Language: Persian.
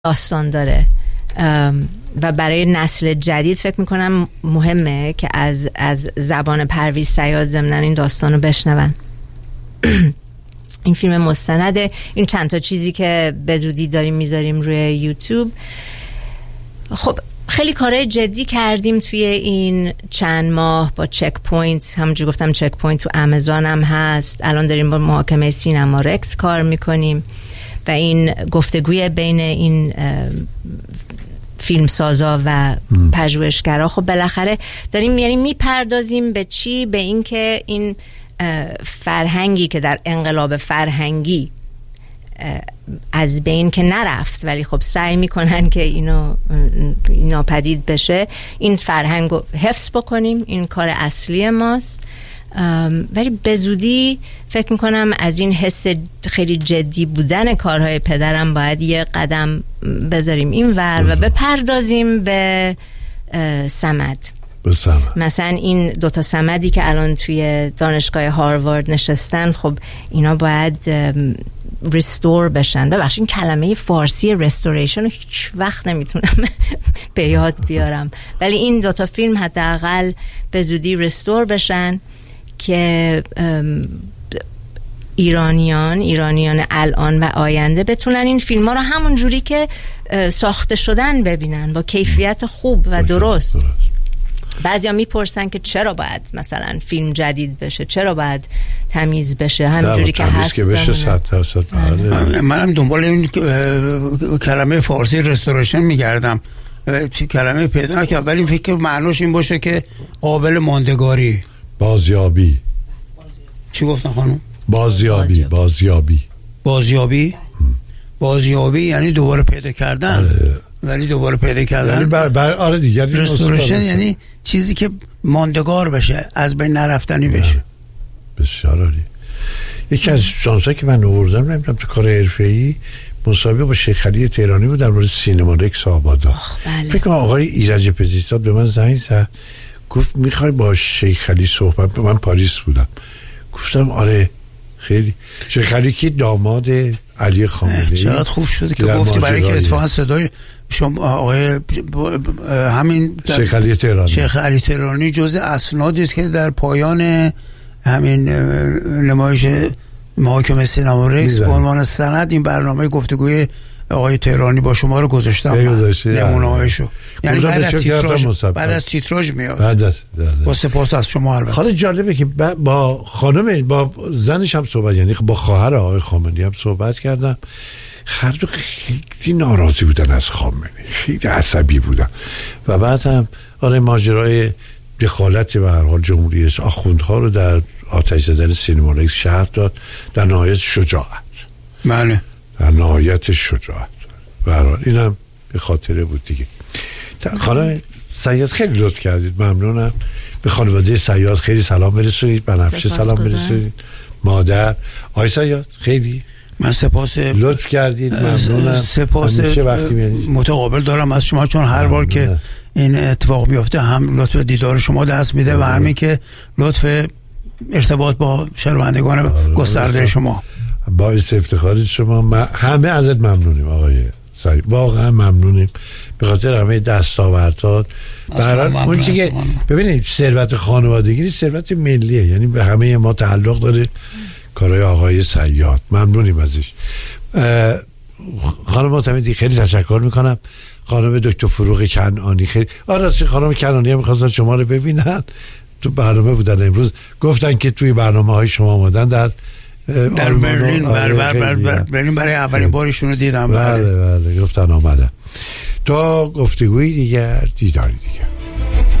داستان داره و برای نسل جدید فکر میکنم مهمه که از زبان پرویز صیاد ضمناً این داستانو بشنون. این فیلم مستنده، این چند تا چیزی که به زودی داریم میذاریم روی یوتیوب. خب خیلی کارهای جدی کردیم توی این چند ماه با چک پوینت، همونجور گفتم چک پوینت تو آمازون هم هست، الان داریم با محاکمه سینما رکس کار میکنیم و این گفتگوی بین این فیلمسازا و پژوهشگرا خب بالاخره داریم یعنی میپردازیم به چی؟ به این که این فرهنگی که در انقلاب فرهنگی از بین که نرفت ولی خب سعی میکنن که اینو ناپدید بشه، این فرهنگ رو حفظ بکنیم، این کار اصلی ماست. ولی به زودی فکر میکنم از این حس خیلی جدی بودن کارهای پدرم باید یه قدم بذاریم این ور و بپردازیم به سمد. مثلا این دوتا سمدی که الان توی دانشگاه هاروارد نشستن، خب اینا باید ریستور بشن. ببخشید این کلمه فارسی رستوریشن رو هیچ وقت نمیتونم به یاد بیارم، ولی این دوتا فیلم حداقل به زودی ریستور بشن که ایرانیان الان و آینده بتونن این فیلم ها رو همون جوری که ساخته شدن ببینن، با کیفیت خوب و درست. بعضیا میپرسن که چرا باید مثلا فیلم جدید بشه، چرا باید تمیز بشه، همونجوری که هست که بشه 100%. منم دنبال این کلمه فارسی رستوریشن میگردم، کلمه پیدا نکردم، ولی فکر معناش این باشه که قابل ماندگاری، بازیابی. چی گفتن خانم؟ بازیابی یعنی دوباره پیدا کردن. ولی دوباره پیدا کردن آره دیگه. رستوریشن یعنی چیزی که ماندگار بشه، از بین نرفتنی بشه. بسیار عالی. یکی از شانسایی که من آوردم نمیدونم تو کار حرفه‌ای مسابقه با شیخ علی تهرانی بود در مورد سینما رکس آبادان. فکر کنم آقای ایرج پزشکزاد به من زنگ زد، گفت میخوای با شیخ علی صحبت؟ من پاریس بودم. گفتم آره خیلی. شیخ علی که داماد علی خامنه‌ای. چقدر خوب شده که گفتی، برای که اتفاقا صدای شما آقای همین شیخ علی تهرانی جزء اسنادی است که در پایان همین نمایش محاکمه سینما رکس به عنوان سند این برنامه گفتگوی آقای تهرانی با شما رو گذاشتم نمونه‌هاشو. یعنی بعد از تیتراژ میاد. با سپاس از شما. البته حالا جالبه که با خانم، با زنش هم صحبت، یعنی با خواهر آقای خامنه‌ای هم صحبت کردم. هر دو خیلی ناراضی بودن از خامنه‌ای، خیلی عصبی بودن و بعد هم آره ماجرای دخالت به هر حال جمهوری اسلامی آخوندها رو در آتش زدن سینما رکس شهر داد، در نهایت شجاعت. بله، در نهایت شجاعت. برحال اینم به خاطره بود دیگه. خانم صیاد خیلی لطف کردید، ممنونم. به خانواده صیاد خیلی سلام برسونید، بنفشه سلام برسونید، مادر آقای صیاد خیلی من سپاس لطف کردید، ممنونم. سپاس متقابل دارم از شما، چون هر بار که این اتفاق میفته هم لطف دیدار شما دست میده و همین که لطف ارتباط با شنوندگان گسترده شما. باعث افتخار شما. همه ازت ممنونیم آقای سعید، واقعا ممنونیم به خاطر همه دستاوردات. برای اون چیزی که ببینید ثروت خانوادگی ثروت ملیه، یعنی به همه ما تعلق داره کارهای آقای صیاد. ممنونیم ازش. خانم معتمدی خیلی تشکر میکنم. خانم دکتر فروغ کنعانی خیلی آراسی، خانم کنعانی هم می‌خواستن شما رو ببینن، تو برنامه بودن امروز، گفتن که توی برنامه‌های شما آمدن در برلین. برلین برای اولین بارشون رو دیدم. بله گفتن آمدن. تا گفتگوی دیگر، دیداری دیگر.